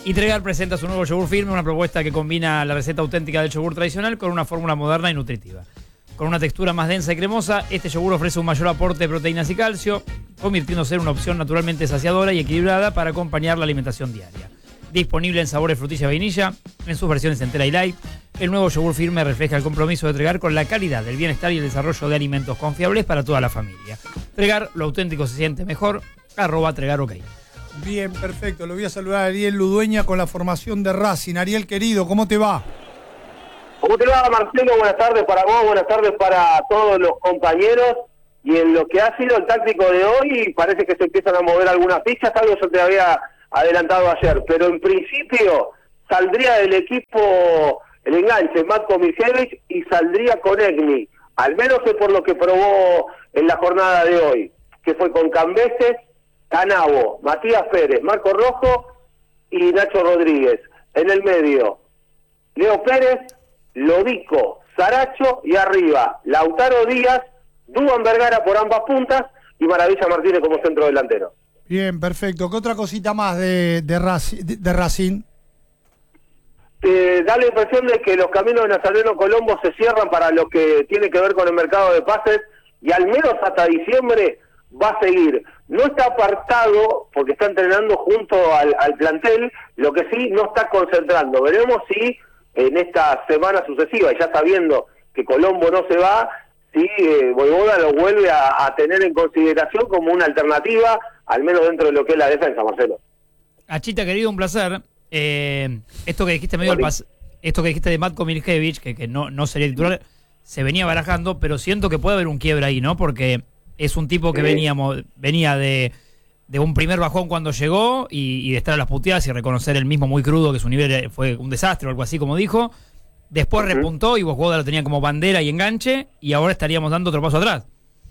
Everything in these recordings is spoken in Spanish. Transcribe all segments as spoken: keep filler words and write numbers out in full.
Y Tregar presenta su nuevo yogur firme, una propuesta que combina la receta auténtica del yogur tradicional con una fórmula moderna y nutritiva. Con una textura más densa y cremosa, este yogur ofrece un mayor aporte de proteínas y calcio, convirtiéndose en una opción naturalmente saciadora y equilibrada para acompañar la alimentación diaria. Disponible en sabores frutilla y vainilla, en sus versiones entera y light, el nuevo yogur firme refleja el compromiso de Tregar con la calidad, el bienestar y el desarrollo de alimentos confiables para toda la familia. Tregar, lo auténtico se siente mejor, arroba Tregar OK. Bien, perfecto. Lo voy a saludar a Ariel Ludueña con la formación de Racing. Ariel, querido, ¿cómo te va? ¿Cómo te va, Marcelo? Buenas tardes para vos, buenas tardes para todos los compañeros. Y en lo que ha sido el táctico de hoy, parece que se empiezan a mover algunas fichas, algo yo te había adelantado ayer. Pero en principio saldría del equipo el enganche Matko Mijevich y saldría con Egni. Al menos es por lo que probó en la jornada de hoy, que fue con Cambeses, Canavo, Matías Pérez, Marco Rojo y Nacho Rodríguez. En el medio, Leo Pérez, Lodico, Saracho y arriba, Lautaro Díaz, Duban Vergara por ambas puntas y Maravilla Martínez como centro delantero. Bien, perfecto. ¿Qué otra cosita más de, de, Racing, de, de Racing? Eh, da la impresión de que los caminos de Nazareno Colombo se cierran para lo que tiene que ver con el mercado de pases y al menos hasta diciembre va a seguir. No está apartado porque está entrenando junto al, al plantel, lo que sí no está concentrando. Veremos si en esta semana sucesiva, y ya sabiendo que Colombo no se va, si eh, Voivoda lo vuelve a, a tener en consideración como una alternativa, al menos dentro de lo que es la defensa, Marcelo. Achita, querido, un placer. Eh, esto que dijiste medio al pas esto que dijiste de Matko Mijevich, que, que no, no sería titular, se venía barajando, pero siento que puede haber un quiebre ahí, ¿no? Porque es un tipo que sí. veníamos, venía de, de un primer bajón cuando llegó y, y de estar a las puteadas y reconocer el mismo muy crudo que su nivel fue un desastre o algo así como dijo. Después uh-huh. repuntó y Voivoda lo tenía como bandera y enganche y ahora estaríamos dando otro paso atrás.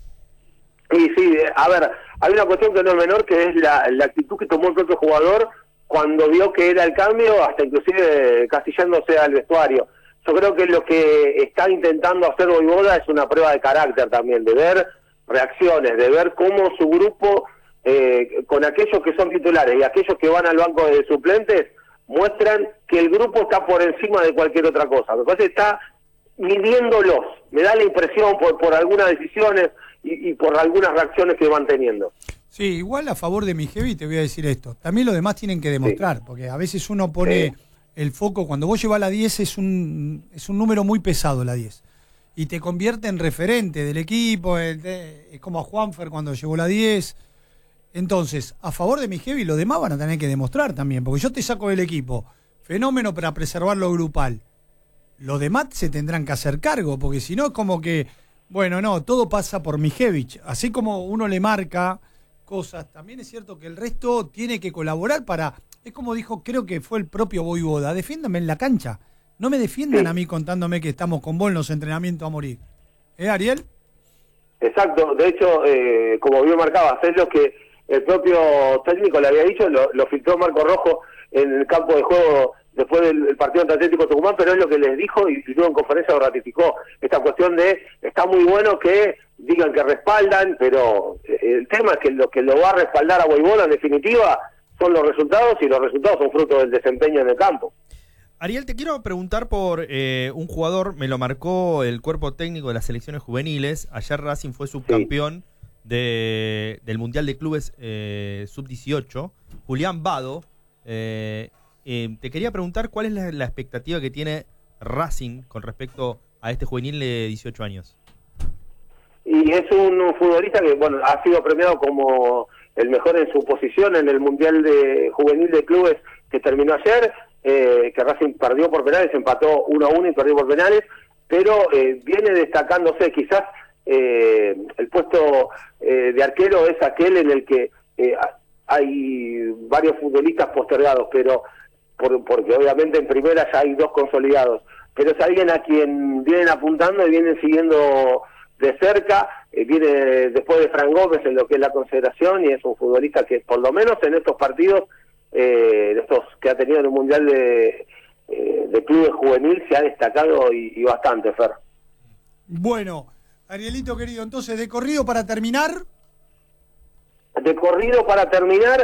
Sí, sí, a ver, hay una cuestión que no es menor, que es la, la actitud que tomó el propio jugador cuando vio que era el cambio, hasta inclusive castillándose al vestuario. Yo creo que lo que está intentando hacer Voivoda es una prueba de carácter también, de ver reacciones, de ver cómo su grupo, eh, con aquellos que son titulares y aquellos que van al banco de suplentes, muestran que el grupo está por encima de cualquier otra cosa. Me parece que está midiéndolos, me da la impresión por, por algunas decisiones y, y por algunas reacciones que van teniendo. Sí, igual a favor de Mijevich te voy a decir esto. También los demás tienen que demostrar, sí. porque a veces uno pone sí. el foco, cuando vos llevas la diez es un, es un número muy pesado la diez. Y te convierte en referente del equipo, el de, es como a Juanfer cuando llegó la diez. Entonces, a favor de Mijevich, los demás van a tener que demostrar también, porque yo te saco del equipo, fenómeno para preservar lo grupal. Los demás se tendrán que hacer cargo, porque si no es como que, bueno, no, todo pasa por Mijevich. Así como uno le marca cosas, también es cierto que el resto tiene que colaborar para, es como dijo, creo que fue el propio Voivoda, defiéndame en la cancha. No me defiendan sí. a mí contándome que estamos con vos en los entrenamientos a morir. ¿Eh, Ariel? Exacto, de hecho, eh, como bien marcabas, es lo que el propio técnico le había dicho, lo, lo filtró Marco Rojo en el campo de juego después del partido ante Atlético Tucumán, pero es lo que les dijo y, y luego en conferencia lo ratificó, esta cuestión de, está muy bueno que digan que respaldan, pero el tema es que lo que lo va a respaldar a Voivoda en definitiva son los resultados, y los resultados son fruto del desempeño en el campo. Ariel, te quiero preguntar por eh, un jugador, me lo marcó el cuerpo técnico de las selecciones juveniles. Ayer Racing fue subcampeón sí. de, del Mundial de Clubes eh, sub dieciocho, Julián Vado. Eh, eh, te quería preguntar cuál es la, la expectativa que tiene Racing con respecto a este juvenil de dieciocho años. Y es un, un futbolista que bueno ha sido premiado como el mejor en su posición en el Mundial de Juvenil de Clubes que terminó ayer. Eh, que Racing perdió por penales, empató uno a uno y perdió por penales, pero eh, viene destacándose. Quizás eh, el puesto eh, de arquero es aquel en el que eh, hay varios futbolistas postergados, pero por, porque obviamente en primera ya hay dos consolidados, pero es alguien a quien vienen apuntando y vienen siguiendo de cerca. Eh, viene después de Fran Gómez en lo que es la consideración, y es un futbolista que por lo menos en estos partidos Eh, de estos que ha tenido en el Mundial de, eh, de Clubes Juvenil se ha destacado y, y bastante, Fer. Bueno, Arielito querido, entonces de corrido para terminar. De corrido para terminar,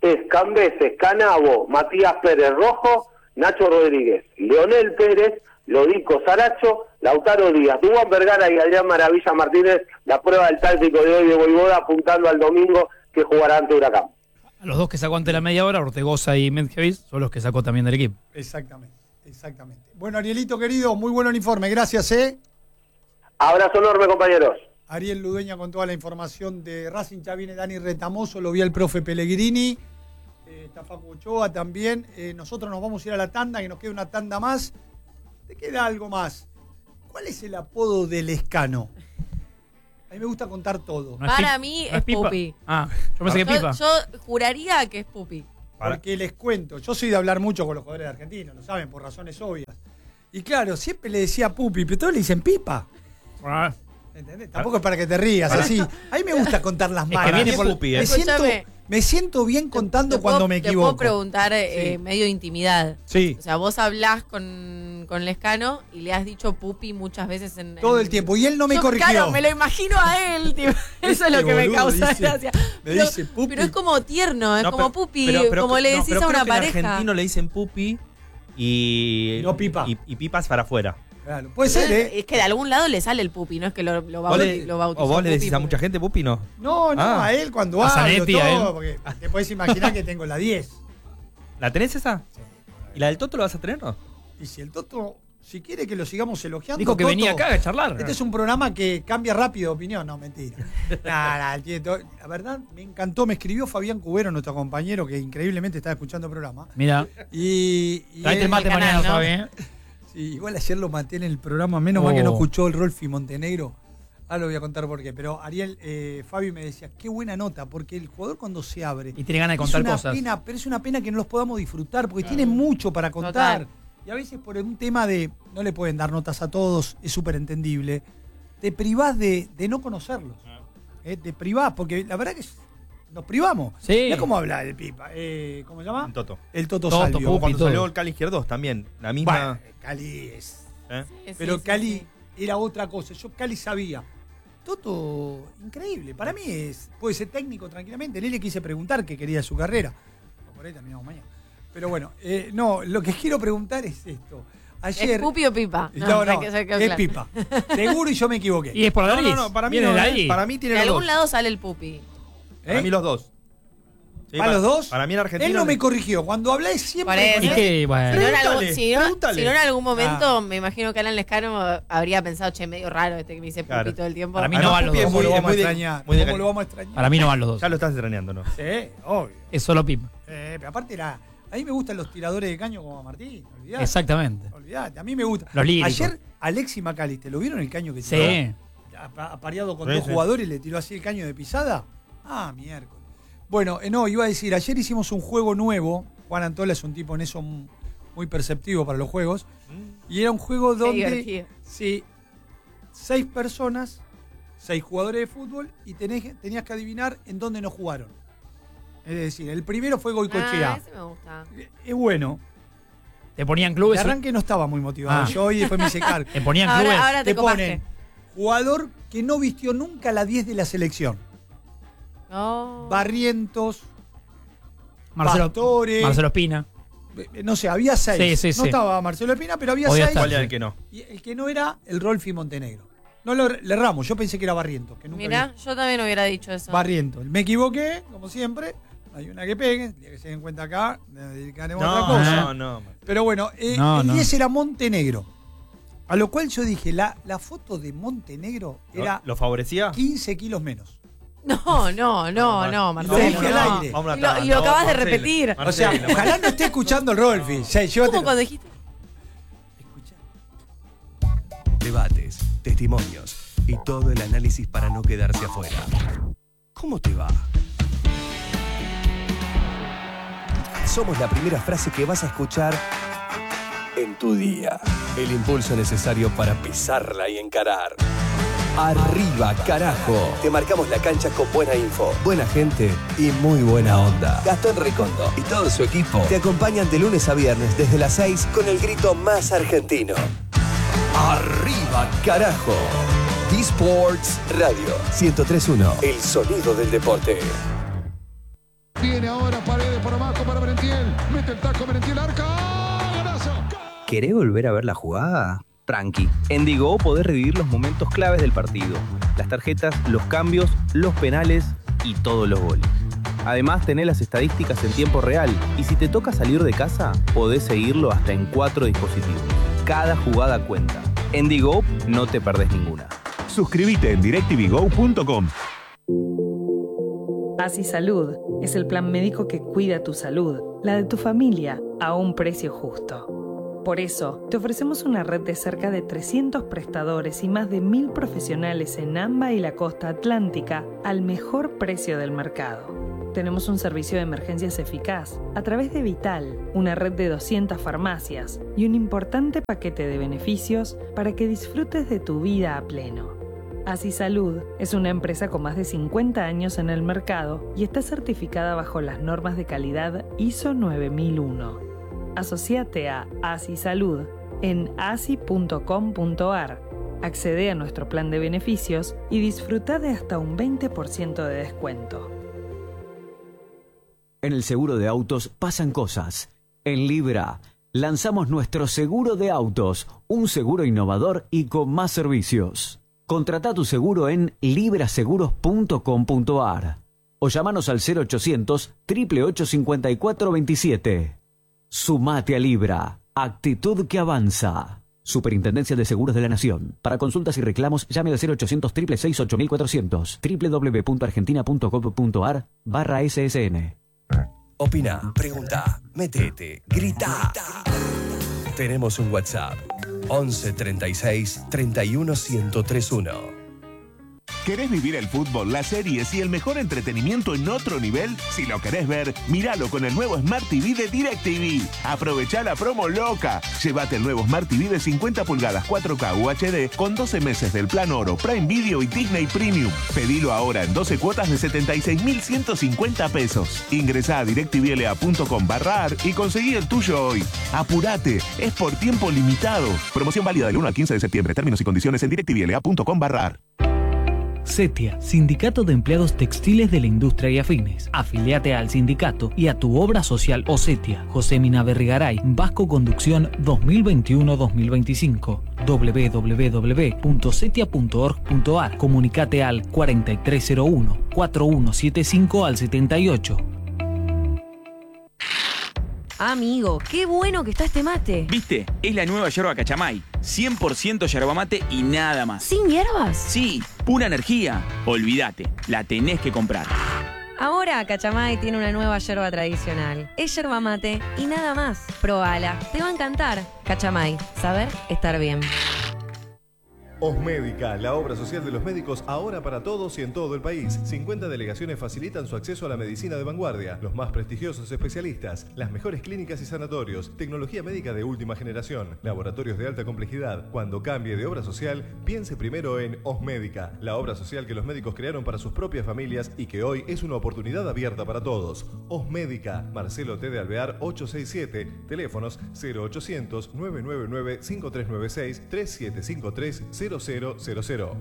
es Cambeses, Canavo, Matías Pérez Rojo, Nacho Rodríguez, Leonel Pérez, Lodico Saracho, Lautaro Díaz, Duván Vergara y Adrián Maravilla Martínez, la prueba del táctico de hoy de Voivoda apuntando al domingo que jugará ante Huracán. A los dos que sacó ante la media hora, Ortegoza y Medjevic, son los que sacó también del equipo. Exactamente, exactamente. Bueno, Arielito querido, muy buen uniforme, gracias, ¿eh? Abrazo enorme, compañeros. Ariel Ludueña con toda la información de Racing, ya viene Dani Retamoso, lo vi el profe Pellegrini, eh, está Facu Ochoa también. Eh, nosotros nos vamos a ir a la tanda, que nos queda una tanda más. ¿Te queda algo más? ¿Cuál es el apodo del Escano? A mí me gusta contar todo. ¿No es Para pi- mí no es pipa? Pupi. Ah, yo pensé que Yo, pipa. yo juraría que es Pupi. Porque les cuento, yo soy de hablar mucho con los jugadores argentinos, lo saben, por razones obvias. Y claro, siempre le decía Pupi, pero todos le dicen Pipa. Ah, ¿Entendés? Tampoco es para que te rías, así. A mí me gusta contar las que malas. viene me, por- Pupi, ¿eh? me siento, Escúchame. me siento bien contando Te cuando puedo- me Te equivoco. puedo preguntar eh, Sí. medio de intimidad. Sí, O sea, vos hablás con, con Lescano y le has dicho Pupi muchas veces en... todo en- el tiempo. Y él no me Yo, corrigió. Claro, me lo imagino a él. Tipo, eso es lo Este que me boludo causa dice- gracia. me Pero, dice Pupi. pero es como tierno, es No, como pero- Pupi, pero- pero- como le no, decís pero a creo una que en pareja. argentino le dicen Pupi y... No pipa. Y, y pipas para afuera. Claro, puede ser, ¿eh? Es que de algún lado le sale el Pupi, no es que lo, lo, ¿Vos bauti- le, lo ¿O bautizó vos le Pupi decís a porque- mucha gente Pupi? No. No, no, Ah. a él cuando A hablo, Zanetti, a todo, él. porque te puedes imaginar que tengo la diez. ¿La tenés esa? ¿Y la del Toto lo vas a tener no? Y si el Toto, si quiere que lo sigamos elogiando. dijo que Toto, venía acá a charlar. Este es un programa que cambia rápido de opinión, no, mentira. Nah, nah, tiene todo- la verdad, me encantó, me escribió Fabián Cubero, nuestro compañero, que increíblemente está escuchando el programa. Mira, Y, y traete él- el mate canal, mañana, ¿no? Fabi, ¿eh? sí, igual ayer lo maté en el programa, menos Oh. mal que no escuchó el Rolfi Montenegro. Ahora lo voy a contar por qué. Pero Ariel, eh, Fabi me decía, qué buena nota, porque el jugador cuando se abre. Y tiene ganas de es contar una cosas. pena, pero es una pena que no los podamos disfrutar, porque tiene mucho para contar. Total. Y a veces por un tema de, no le pueden dar notas a todos, es súper entendible, te privás de, de no conocerlos. Eh, te privás, porque la verdad que es- nos privamos. Sí. Mirá cómo habla el Pipa. Eh, ¿Cómo se llama? El Toto. El Toto, Toto, Salvio. Pupi, Cuando todo. salió el Cali Izquierdos también. La misma... Bueno, Cali es... ¿eh? Sí, sí, Pero sí, Cali sí. era otra cosa. Yo Cali sabía. Toto, increíble. Para mí es puede ser técnico tranquilamente. Ni le quise preguntar qué quería de su carrera. Por ahí terminamos mañana. Pero bueno, eh, no, lo que quiero preguntar es esto. Ayer. ¿Es Pupi o Pipa? No, no, hay que ser es claro. Pipa. Seguro y yo me equivoqué. Y es por la No, nariz. no, no, para mí Viene no, de ¿eh? ahí. Para mí tiene De los algún dos. lado sale el Pupi. Para ¿Eh? mí los dos. Sí, ¿Para los dos? Para mí en Argentina... Él no me corrigió. Cuando habláis siempre. Por eso. con ¿Y él. qué? Bueno. Si no, en algún, Pregúntale, si no- pregúntale. si no en algún momento, Ah. me imagino que Alan Lescano habría pensado, che, medio raro este que me dice Pupi Claro. todo el tiempo. Para mí Además, no van los Pupi es dos. ¿Cómo lo muy- vamos a muy de- extrañar? muy de ¿Cómo Cali. lo vamos a extrañar? Para mí no van los dos. Ya lo estás extrañando, ¿no? Sí, obvio. Es solo pipa. Eh, pero aparte era. A mí me gustan los tiradores de caño como a Martín. Olvidate. Exactamente. Olvidate. A mí me gusta. Los líricos. Ayer Alexis McAllister, ¿lo vieron el caño que Sí. tiró? Ha- Apareado con Sí, dos sí. jugadores y le tiró así el caño de pisada. Ah, miércoles. Bueno, eh, no, iba a decir, ayer hicimos un juego nuevo. Juan Antola es un tipo en eso m- muy perceptivo para los juegos. Y era un juego donde. divertido. Sí, seis personas, seis jugadores de fútbol y tenés- tenías que adivinar en dónde no jugaron. Es decir, el primero fue Goicoechea. Ah, ese me gusta. Es bueno. Te ponían De clubes. arranque no estaba muy motivado Ah. yo y después me hice cargo. Te ponían clubes. Ahora, ahora te, Te copaste. ponen jugador que no vistió nunca la diez de la selección. No. Barrientos, Marcelo, Pastore. Marcelo Espina. eh, no sé, había seis. Sí, sí, no sí. estaba Marcelo Espina, pero había Podía seis. estar. ¿Cuál era el que no? Y el que no era el Rolfi Montenegro. No lo, le erramos, yo pensé que era Barrientos. Que nunca Mirá, yo también hubiera dicho eso. vi- Barrientos. Me equivoqué, como siempre. Hay una que pegue, el día que se den cuenta acá, le dedicaremos a otra No, cosa. no, no. Pero bueno, eh, No, el no. diez era Montenegro. A lo cual yo dije, la, la foto de Montenegro era ¿Lo favorecía? quince kilos menos. No, no, no, no, Y Marcelo. lo dije al no. aire. Vamos a Y lo- la y lo tanda, acabas de Marcelo. repetir. O sea, Marcelo. ojalá no esté escuchando el Rolfi. Sí, llévatelo. ¿Cómo cuando dijiste? Debates, testimonios y todo el análisis para no quedarse afuera. ¿Cómo te va? Somos la primera frase que vas a escuchar en tu día. El impulso necesario para pisarla y encarar. Arriba, carajo. Te marcamos la cancha con buena info, buena gente y muy buena onda. Gastón Recondo y todo su equipo te acompañan de lunes a viernes desde las seis con el grito más argentino. Arriba, carajo. D-Sports Radio ciento tres punto uno. El sonido del deporte. Viene ahora Paredes Merentiel, mete el taco, Merentiel, arca. ¡Golazo! ¿Querés volver a ver la jugada? Tranqui. En Digo podés revivir los momentos claves del partido. Las tarjetas, los cambios, los penales y todos los goles. Además, tenés las estadísticas en tiempo real. Y si te toca salir de casa, podés seguirlo hasta en cuatro dispositivos. Cada jugada cuenta. En Digo no te perdés ninguna. Suscríbete en directv go punto com. Asi Salud es el plan médico que cuida tu salud, la de tu familia, a un precio justo. Por eso, te ofrecemos una red de cerca de trescientos prestadores y más de mil profesionales en AMBA y la costa atlántica al mejor precio del mercado. Tenemos un servicio de emergencias eficaz a través de Vital, una red de doscientas farmacias y un importante paquete de beneficios para que disfrutes de tu vida a pleno. Asi Salud es una empresa con más de cincuenta años en el mercado y está certificada bajo las normas de calidad I S O nueve mil uno. Asociate a Asi Salud en asi punto com punto ar. Accede a nuestro plan de beneficios y disfruta de hasta un veinte por ciento de descuento. En el seguro de autos pasan cosas. En Libra lanzamos nuestro seguro de autos, un seguro innovador y con más servicios. Contrata tu seguro en libra seguros punto com punto ar o llamanos al cero ochocientos, ocho ocho ocho, cinco cuatro dos siete. Sumate a Libra, actitud que avanza. Superintendencia de Seguros de la Nación. Para consultas y reclamos, llame al cero ochocientos, seis seis seis, ocho cuatro cero cero, doble u doble u doble u punto argentina punto gov punto ar barra ese ese ene. Opina, pregunta, metete, grita. Tenemos un WhatsApp. once treinta y seis, treinta y uno, ciento treinta y uno. ¿Querés vivir el fútbol, las series y el mejor entretenimiento en otro nivel? Si lo querés ver, míralo con el nuevo Smart T V de DirecTV. Aprovechá la promo loca. Llévate el nuevo Smart T V de cincuenta pulgadas cuatro K U H D con doce meses del plan oro, Prime Video y Disney Premium. Pedilo ahora en doce cuotas de setenta y seis mil ciento cincuenta pesos. Ingresá a directvla punto com barra ar y conseguí el tuyo hoy. Apurate, es por tiempo limitado. Promoción válida del uno al quince de septiembre. Términos y condiciones en directvla punto com barra ar. CETIA, Sindicato de Empleados Textiles de la Industria y Afines. Afiliate al sindicato y a tu obra social o CETIA. José Mina Berrigaray, Vasco Conducción dos mil veintiuno dos mil veinticinco. doble u doble u doble u punto cetia punto org punto ar. Comunicate al cuarenta y tres cero uno, cuarenta y uno setenta y cinco al setenta y ocho. Amigo, qué bueno que está este mate. ¿Viste? Es la nueva yerba Cachamay. cien por ciento yerba mate y nada más. ¿Sin hierbas? Sí, pura energía. Olvídate, la tenés que comprar. Ahora Cachamay tiene una nueva yerba tradicional. Es yerba mate y nada más. Probala, te va a encantar. Cachamay, saber estar bien. Osmédica, la obra social de los médicos ahora para todos y en todo el país. cincuenta delegaciones facilitan su acceso a la medicina de vanguardia, los más prestigiosos especialistas, las mejores clínicas y sanatorios, tecnología médica de última generación, laboratorios de alta complejidad. Cuando cambie de obra social, piense primero en Osmédica, la obra social que los médicos crearon para sus propias familias y que hoy es una oportunidad abierta para todos. Osmédica, Marcelo T. de Alvear ochocientos sesenta y siete, teléfonos cero ochocientos, nueve nueve nueve, cinco tres nueve seis, tres siete cinco tres, cero cero cero cero.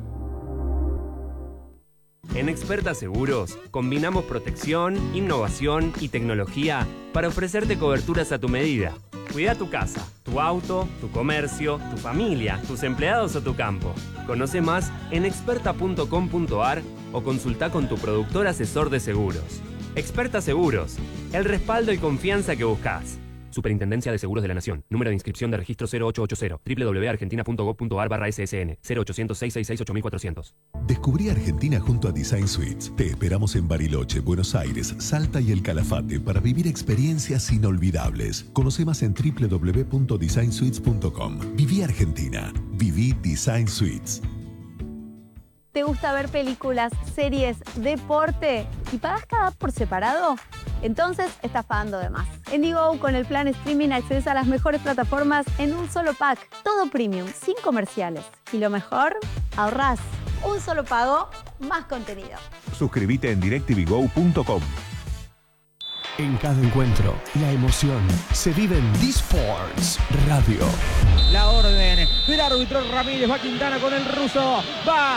En Experta Seguros combinamos protección, innovación y tecnología para ofrecerte coberturas a tu medida. Cuida tu casa, tu auto, tu comercio, tu familia, tus empleados o tu campo. Conoce más en experta punto com punto ar o consulta con tu productor asesor de seguros. Experta Seguros, el respaldo y confianza que buscas. Superintendencia de Seguros de la Nación. Número de inscripción de registro cero ocho ochenta, doble u doble u doble u punto argentina punto gov punto ar barra ese ese ene, cero ochocientos, seiscientos sesenta y seis, ocho mil cuatrocientos. Descubrí Argentina junto a Design Suites. Te esperamos en Bariloche, Buenos Aires, Salta y El Calafate para vivir experiencias inolvidables. Conoce más en doble u doble u doble u punto design suites punto com. Viví Argentina. Viví Design Suites. ¿Te gusta ver películas, series, deporte y pagas cada app por separado? Entonces estás pagando de más. En Digo, con el plan streaming accedes a las mejores plataformas en un solo pack. Todo premium, sin comerciales. Y lo mejor, ahorrás. Un solo pago, más contenido. Suscríbete en directv go punto com. En cada encuentro, la emoción se vive en D-Sports Radio. La orden del árbitro Ramírez. Va Quintana con el ruso. Va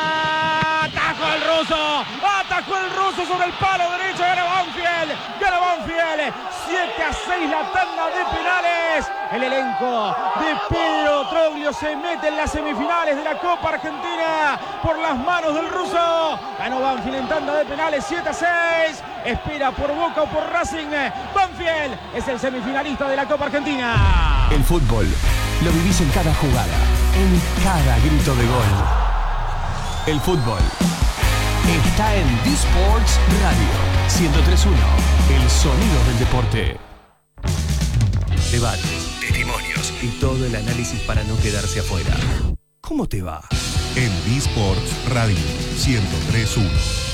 Quintana. Atajó el ruso. Atajó el ruso sobre el palo derecho. Gana Banfield. Gana Banfield. siete a seis la tanda de penales. El elenco de Pedro Troglio se mete en las semifinales de la Copa Argentina por las manos del ruso. Ganó Banfield en tanda de penales siete a seis. Espera por Boca o por Racing. Banfield es el semifinalista de la Copa Argentina. El fútbol lo vivís en cada jugada, en cada grito de gol. El fútbol está en D-Sports Radio ciento tres punto uno, el sonido del deporte. Debates, testimonios y todo el análisis para no quedarse afuera. ¿Cómo te va? En D-Sports Radio ciento tres punto uno.